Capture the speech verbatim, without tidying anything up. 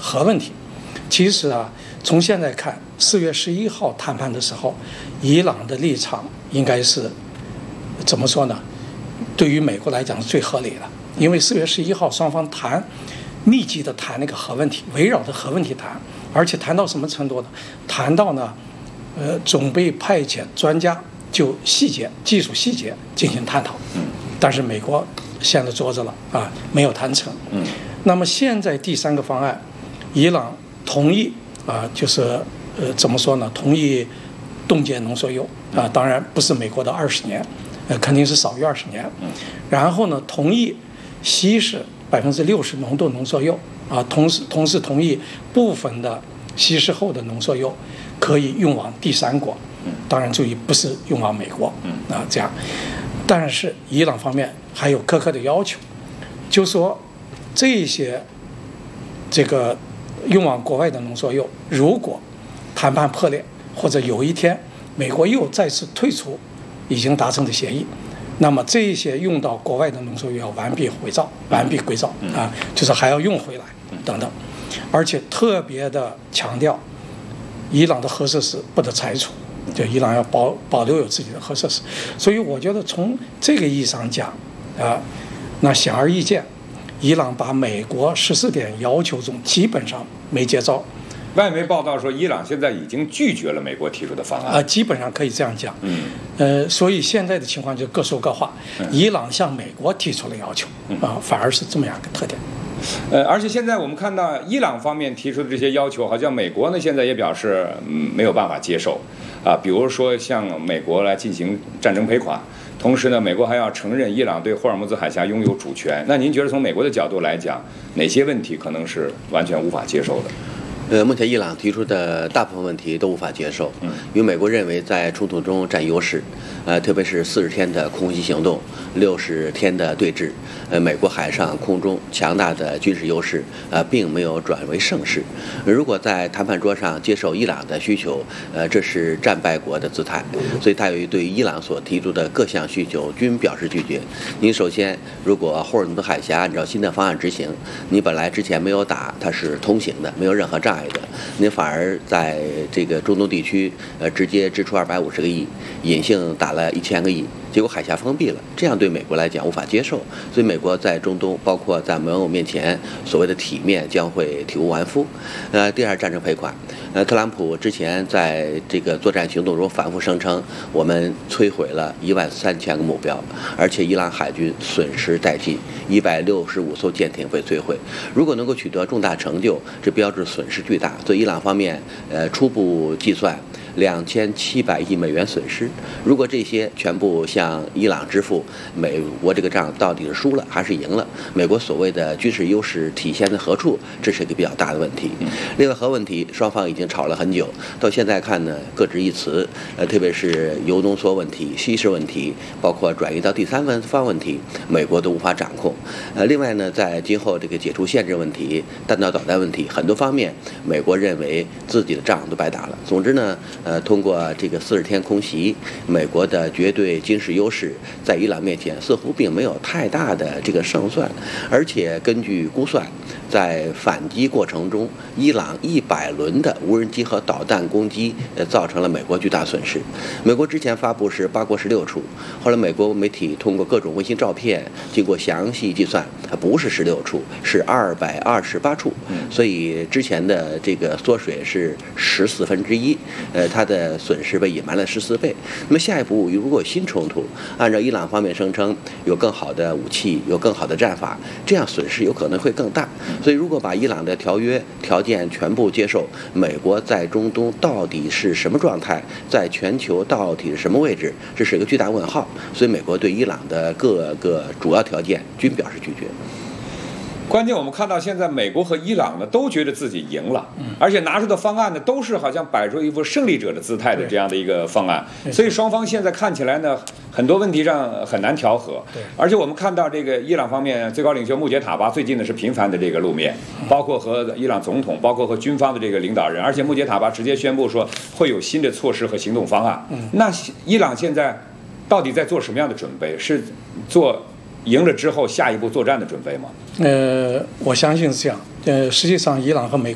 核问题。其实啊，从现在看，四月十一号谈判的时候，伊朗的立场应该是怎么说呢？对于美国来讲是最合理的，因为四月十一号双方谈，密集的谈那个核问题，围绕着核问题谈，而且谈到什么程度呢？谈到呢，呃，准备派遣专家就细节、技术细节进行探讨。嗯。但是美国掀了桌子了啊，没有谈成。嗯。那么现在第三个方案，伊朗同意啊，就是呃怎么说呢？同意冻结浓缩铀啊，当然不是美国的二十年，呃肯定是少于二十年。嗯。然后呢，同意稀释百分之六十浓度浓缩铀啊，同时同时同意部分的稀释后的浓缩铀可以运往第三国，当然注意不是运往美国啊这样。但是伊朗方面还有苛刻的要求，就说这些这个运往国外的浓缩铀，如果谈判破裂或者有一天美国又再次退出已经达成的协议，那么这些用到国外的浓缩铀要完璧归赵，完璧归赵啊，就是还要用回来等等，而且特别的强调，伊朗的核设施不得拆除，就伊朗要保保留有自己的核设施。所以我觉得从这个意义上讲啊，那显而易见，伊朗把美国十四点要求中基本上没接招。 外媒报道说，伊朗现在已经拒绝了美国提出的方案。 啊，基本上可以这样讲。嗯，呃，所以现在的情况就各说各话。嗯、伊朗向美国提出了要求，啊，反而是这么样一个特点。 呃，而且现在我们看到伊朗方面提出的这些要求，好像美国呢现在也表示、嗯、没有办法接受啊。比如说向美国来进行战争赔款，同时呢，美国还要承认伊朗对霍尔木兹海峡拥有主权。那您觉得从美国的角度来讲，哪些问题可能是完全无法接受的？ 呃，目前伊朗提出的大部分问题都无法接受，嗯，因为美国认为在冲突中占优势，呃，特别是四十天的空袭行动，六十天的对峙，呃，美国海上空中强大的军事优势，呃，并没有转为胜势。如果在谈判桌上接受伊朗的需求，呃，这是战败国的姿态，所以他有对伊朗所提出的各项需求均表示拒绝。您首先，如果霍尔木兹海峡按照新的方案执行，你本来之前没有打，它是通行的，没有任何障碍的，您反而在这个中东地区，呃，直接支出二百五十个亿，隐性打了一千个亿，结果海峡封闭了，这样对美国来讲无法接受。所以美国在中东，包括在盟友面前，所谓的体面将会体无完肤。呃，第二，战争赔款。呃，特朗普之前在这个作战行动中反复声称，我们摧毁了一万三千个目标，而且伊朗海军损失殆尽，一百六十五艘舰艇被摧毁。如果能够取得重大成就，这标志损失巨大。所以伊朗方面，呃，初步计算两千七百亿美元损失。如果这些全部向伊朗支付，美国这个仗到底是输了还是赢了？美国所谓的军事优势体现在何处？这是一个比较大的问题。另外核问题，双方已经吵了很久，到现在看呢，各执一词。呃，特别是铀浓缩问题、稀释问题，包括转移到第三方问题，美国都无法掌控。呃，另外呢，在今后这个解除限制问题、弹道导弹问题很多方面，美国认为自己的仗都白打了。总之呢，呃，通过这个四十天空袭，美国的绝对军事优势在伊朗面前似乎并没有太大的这个胜算，而且根据估算，在反击过程中，伊朗一百轮的无人机和导弹攻击，呃，造成了美国巨大损失。美国之前发布是八国十六处，后来美国媒体通过各种卫星照片，经过详细计算，它不是十六处，是二百二十八处，所以之前的这个缩水是十四分之一，呃，它的损失被隐瞒了十四倍。那么下一步如果有新冲突，按照伊朗方面声称有更好的武器，有更好的战法，这样损失有可能会更大。所以如果把伊朗的条约条件全部接受，美国在中东到底是什么状态，在全球到底是什么位置，这是一个巨大问号。所以美国对伊朗的各个主要条件均表示拒绝。 关键我们看到现在美国和伊朗呢都觉得自己赢了，而且拿出的方案呢都是好像摆出一副胜利者的姿态的这样的一个方案，所以双方现在看起来呢很多问题上很难调和。而且我们看到这个伊朗方面最高领袖穆杰塔巴最近呢是频繁的这个露面，包括和伊朗总统，包括和军方的这个领导人，而且穆杰塔巴直接宣布说会有新的措施和行动方案。那伊朗现在到底在做什么样的准备？是做赢了之后下一步作战的准备吗？ 呃，我相信是这样。呃，实际上伊朗和美